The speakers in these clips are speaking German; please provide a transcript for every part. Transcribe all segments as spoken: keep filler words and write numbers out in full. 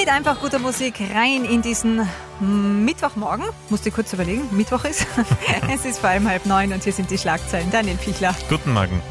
Mit einfach guter Musik rein in diesen Mittwochmorgen. Musste kurz überlegen, Mittwoch ist. Es ist vor allem halb neun und hier sind die Schlagzeilen. Daniel Pichler. Guten Morgen.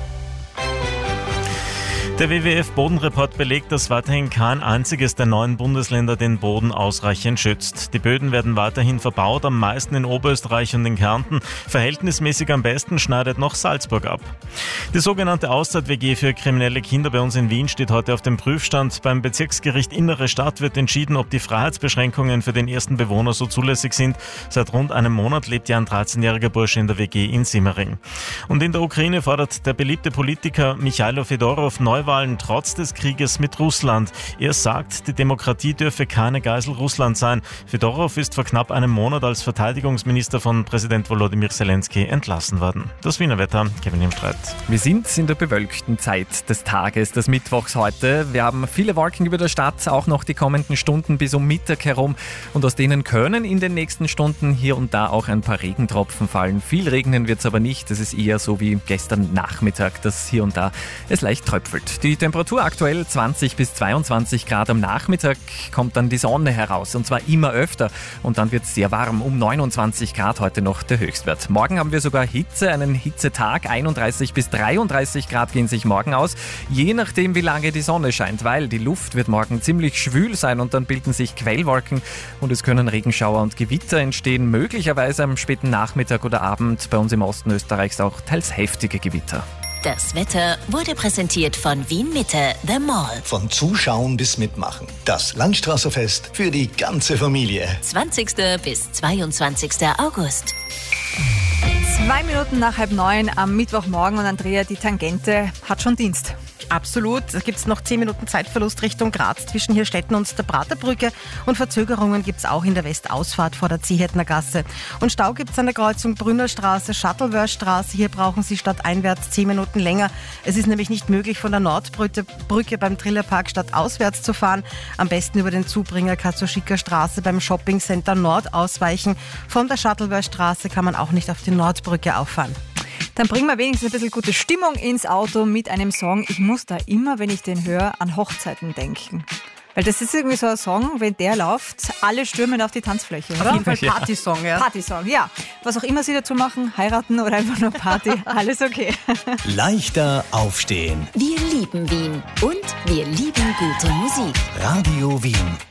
Der W W F-Bodenreport belegt, dass weiterhin kein einziges der neuen Bundesländer den Boden ausreichend schützt. Die Böden werden weiterhin verbaut, am meisten in Oberösterreich und in Kärnten. Verhältnismäßig am besten schneidet noch Salzburg ab. Die sogenannte Auszeit-W G für kriminelle Kinder bei uns in Wien steht heute auf dem Prüfstand. Beim Bezirksgericht Innere Stadt wird entschieden, ob die Freiheitsbeschränkungen für den ersten Bewohner so zulässig sind. Seit rund einem Monat lebt ja ein dreizehnjähriger Bursche in der W G in Simmering. Und in der Ukraine fordert der beliebte Politiker Michailo Fedorov Neuwahlen trotz des Krieges mit Russland. Er sagt, die Demokratie dürfe keine Geisel Russlands sein. Fedorov ist vor knapp einem Monat als Verteidigungsminister von Präsident Volodymyr Zelensky entlassen worden. Das Wiener Wetter, Kevin im Streit. Wir sind in der bewölkten Zeit des Tages, des Mittwochs heute. Wir haben viele Wolken über der Stadt, auch noch die kommenden Stunden bis um Mittag herum. Und aus denen können in den nächsten Stunden hier und da auch ein paar Regentropfen fallen. Viel regnen wird es aber nicht. Es ist eher so wie gestern Nachmittag, dass hier und da es leicht tröpfelt. Die Temperatur aktuell zwanzig bis zweiundzwanzig Grad. Am Nachmittag kommt dann die Sonne heraus und zwar immer öfter. Und dann wird es sehr warm, um neunundzwanzig Grad heute noch der Höchstwert. Morgen haben wir sogar Hitze, einen Hitzetag. einunddreißig bis dreiunddreißig Grad gehen sich morgen aus. Je nachdem, wie lange die Sonne scheint, weil die Luft wird morgen ziemlich schwül sein und dann bilden sich Quellwolken und es können Regenschauer und Gewitter entstehen. Möglicherweise am späten Nachmittag oder Abend bei uns im Osten Österreichs auch teils heftige Gewitter. Das Wetter wurde präsentiert von Wien Mitte, The Mall. Von Zuschauen bis Mitmachen. Das Landstraßerfest für die ganze Familie. zwanzigsten bis zweiundzwanzigsten August. Zwei Minuten nach halb neun am Mittwochmorgen und Andrea, die Tangente hat schon Dienst. Absolut. Da gibt es noch zehn Minuten Zeitverlust Richtung Graz zwischen Hirstetten und der Praterbrücke und Verzögerungen gibt es auch in der Westausfahrt vor der Ziehetner Gasse. Und Stau gibt es an der Kreuzung Brünnerstraße, Shuttleworth-Straße. Hier brauchen Sie stadteinwärts zehn Minuten länger. Es ist nämlich nicht möglich, von der Nordbrücke Brücke beim Trillerpark stadtauswärts zu fahren. Am besten über den Zubringer Katzoschika Straße beim Shoppingcenter Nord ausweichen. Von der Shuttleworth-Straße kann man auch nicht auf die Nordbrücke auffahren. Dann bringen wir wenigstens ein bisschen gute Stimmung ins Auto mit einem Song. Ich muss da immer, wenn ich den höre, an Hochzeiten denken. Weil das ist irgendwie so ein Song, wenn der läuft, alle stürmen auf die Tanzfläche, oder? Auf jeden Fall Partysong, ja. Partysong, ja. Was auch immer Sie dazu machen, heiraten oder einfach nur Party, alles okay. Leichter aufstehen. Wir lieben Wien und wir lieben gute Musik. Radio Wien.